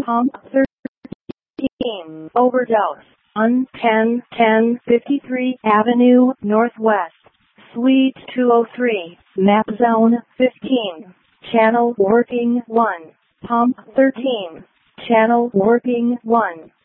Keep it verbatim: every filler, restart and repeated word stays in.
Pump thirteen, overdose, on ten ten fifty-three Avenue Northwest, Suite two oh three, Map Zone fifteen, Channel working one, Pump thirteen, Channel working one.